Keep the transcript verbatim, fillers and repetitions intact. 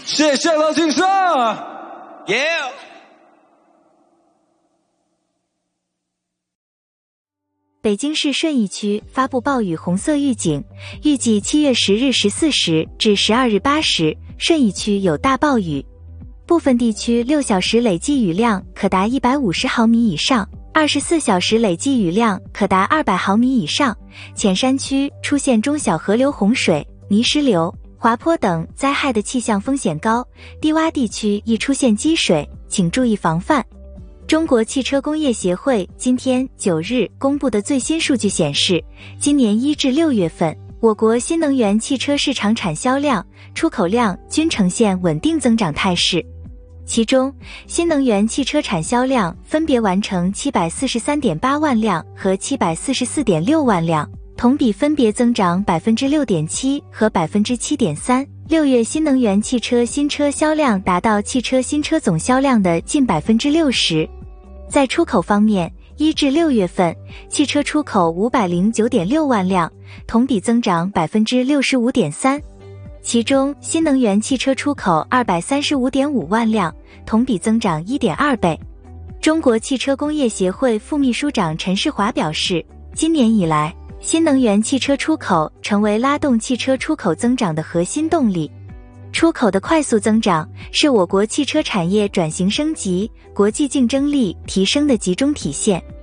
谢谢了，金生。 Yeah。 北京市顺义区发布暴雨红色预警，预计七月十日十四时至十二日八时，顺义区有大暴雨，部分地区六小时累计雨量可达一百五十毫米以上，二十四小时累计雨量可达二百毫米以上。浅山区出现中小河流洪水、泥石流、滑坡等灾害的气象风险高，低洼地区易出现积水，请注意防范。中国汽车工业协会今天九日公布的最新数据显示，今年一至六月份，我国新能源汽车市场产销量、出口量均呈现稳定增长态势。其中，新能源汽车产销量分别完成 七百四十三点八万辆和 七百四十四点六万辆，同比分别增长 百分之六点七 和 百分之七点三。六月新能源汽车新车销量达到汽车新车总销量的近 百分之六十。在出口方面，一至六月份，汽车出口 五百零九点六万辆，同比增长 百分之六十五点三。其中，新能源汽车出口 二百三十五点五万辆，同比增长 一点二倍。中国汽车工业协会副秘书长陈世华表示，今年以来，新能源汽车出口成为拉动汽车出口增长的核心动力。出口的快速增长是我国汽车产业转型升级、国际竞争力提升的集中体现。